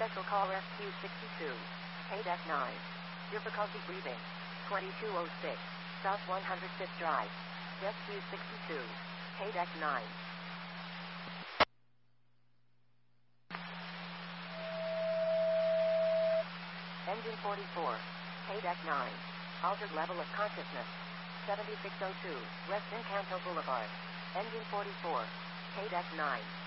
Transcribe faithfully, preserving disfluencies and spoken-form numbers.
Special call Rescue sixty-two. Paid F nine. Difficulty breathing. twenty-two oh six. South one hundred fifth Drive. Rescue sixty-two. Paid F nine. Engine forty-four. Paid F nine. Altered level of consciousness. seventy-six oh two. West Encanto Boulevard. Engine forty-four. Paid F nine.